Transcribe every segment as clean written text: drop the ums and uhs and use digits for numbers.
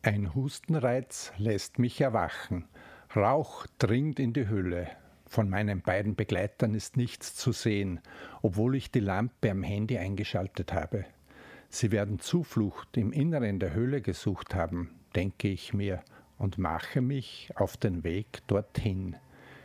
Ein Hustenreiz lässt mich erwachen. Rauch dringt in die Höhle. Von meinen beiden Begleitern ist nichts zu sehen, obwohl ich die Lampe am Handy eingeschaltet habe. Sie werden Zuflucht im Inneren der Höhle gesucht haben, denke ich mir, und mache mich auf den Weg dorthin.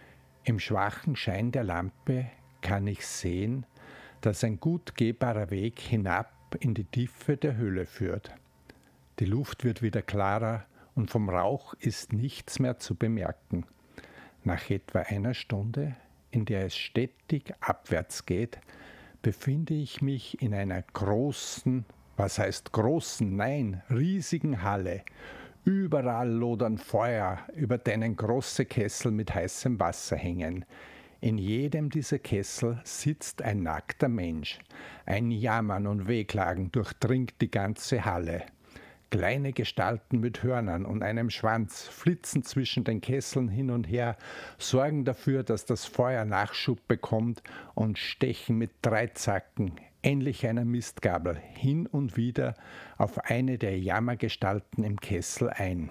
Im schwachen Schein der Lampe kann ich sehen, dass ein gut gehbarer Weg hinab in die Tiefe der Höhle führt. Die Luft wird wieder klarer und vom Rauch ist nichts mehr zu bemerken. Nach etwa einer Stunde, in der es stetig abwärts geht, befinde ich mich in einer großen, was heißt großen, nein, riesigen Halle. Überall lodern Feuer, über denen große Kessel mit heißem Wasser hängen. In jedem dieser Kessel sitzt ein nackter Mensch. Ein Jammern und Wehklagen durchdringt die ganze Halle. Kleine Gestalten mit Hörnern und einem Schwanz flitzen zwischen den Kesseln hin und her, sorgen dafür, dass das Feuer Nachschub bekommt und stechen mit Dreizacken, ähnlich einer Mistgabel, hin und wieder auf eine der Jammergestalten im Kessel ein.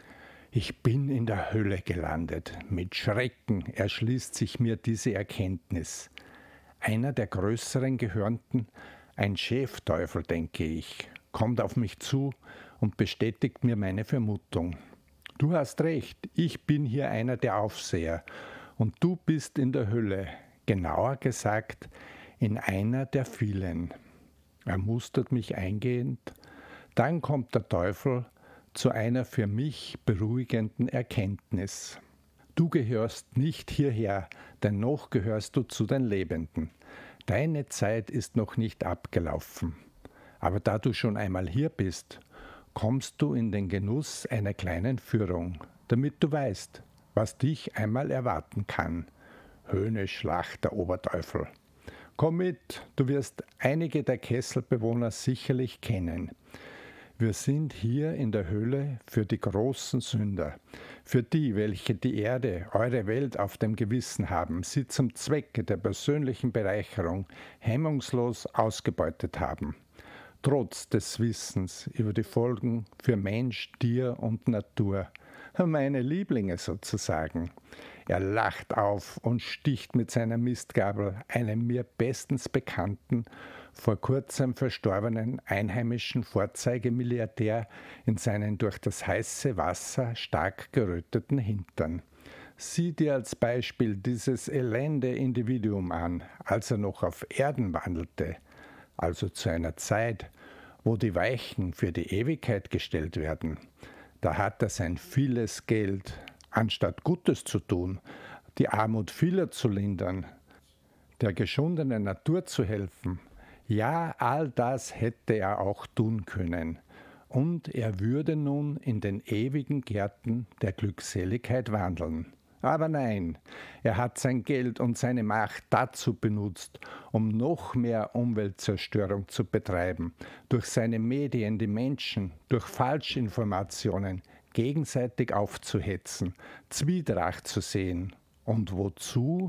Ich bin in der Hölle gelandet. Mit Schrecken erschließt sich mir diese Erkenntnis. Einer der größeren Gehörnten, ein Schäfteufel, denke ich, kommt auf mich zu und bestätigt mir meine Vermutung. Du hast recht, ich bin hier einer der Aufseher und du bist in der Hölle, genauer gesagt in einer der vielen. Er mustert mich eingehend, dann kommt der Teufel zu einer für mich beruhigenden Erkenntnis. Du gehörst nicht hierher, denn noch gehörst du zu den Lebenden. Deine Zeit ist noch nicht abgelaufen. Aber da du schon einmal hier bist, kommst du in den Genuss einer kleinen Führung, damit du weißt, was dich einmal erwarten kann. Höhnisch lacht der Oberteufel. Komm mit, du wirst einige der Kesselbewohner sicherlich kennen. Wir sind hier in der Höhle für die großen Sünder, für die, welche die Erde, eure Welt auf dem Gewissen haben, sie zum Zwecke der persönlichen Bereicherung hemmungslos ausgebeutet haben. Trotz des Wissens über die Folgen für Mensch, Tier und Natur. Meine Lieblinge sozusagen. Er lacht auf und sticht mit seiner Mistgabel einem mir bestens bekannten, vor kurzem verstorbenen einheimischen Vorzeigemilliardär in seinen durch das heiße Wasser stark geröteten Hintern. Sieh dir als Beispiel dieses elende Individuum an, als er noch auf Erden wandelte, also zu einer Zeit, wo die Weichen für die Ewigkeit gestellt werden. Da hat er sein vieles Geld, anstatt Gutes zu tun, die Armut vieler zu lindern, der geschundenen Natur zu helfen. Ja, all das hätte er auch tun können. Und er würde nun in den ewigen Gärten der Glückseligkeit wandeln. Aber nein, er hat sein Geld und seine Macht dazu benutzt, um noch mehr Umweltzerstörung zu betreiben, durch seine Medien die Menschen, durch Falschinformationen gegenseitig aufzuhetzen, Zwietracht zu sehen. Und wozu?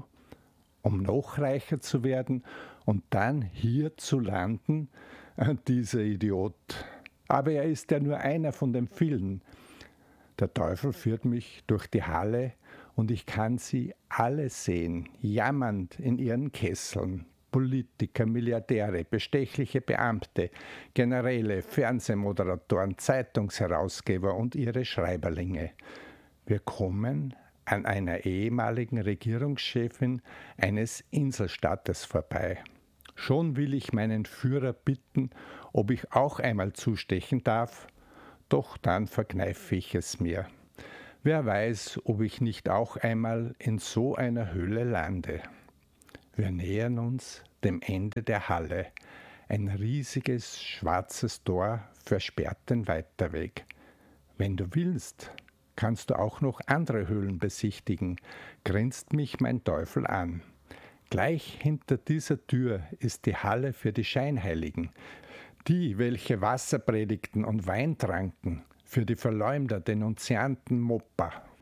Um noch reicher zu werden und dann hier zu landen? Dieser Idiot. Aber er ist ja nur einer von den vielen. Der Teufel führt mich durch die Halle und ich kann sie alle sehen, jammernd in ihren Kesseln. Politiker, Milliardäre, bestechliche Beamte, Generäle, Fernsehmoderatoren, Zeitungsherausgeber und ihre Schreiberlinge. Wir kommen an einer ehemaligen Regierungschefin eines Inselstaates vorbei. Schon will ich meinen Führer bitten, ob ich auch einmal zustechen darf, doch dann verkneife ich es mir. Wer weiß, ob ich nicht auch einmal in so einer Höhle lande. Wir nähern uns dem Ende der Halle. Ein riesiges, schwarzes Tor versperrt den Weiterweg. Wenn du willst, kannst du auch noch andere Höhlen besichtigen, grinst mich mein Teufel an. Gleich hinter dieser Tür ist die Halle für die Scheinheiligen, die, welche Wasser predigten und Wein tranken, für die Verleumder, Denunzianten, Mopper.